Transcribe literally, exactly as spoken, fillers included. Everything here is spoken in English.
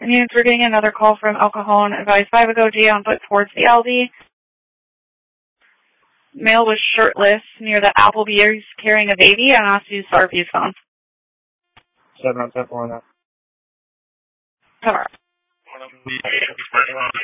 Units, we're getting another call from El Cajon. Advised five ago, G on foot towards the Aldi. Male was shirtless near the Applebee's carrying a baby and asked to use S A R P's phone. seven on ten four on that. Cover.